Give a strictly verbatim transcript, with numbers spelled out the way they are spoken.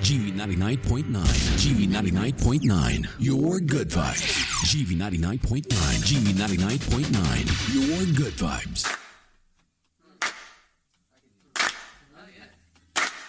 G V ninety-nine point nine. G V ninety-nine point nine. Your good vibes. G V ninety-nine point nine. G V ninety-nine point nine. Your good vibes.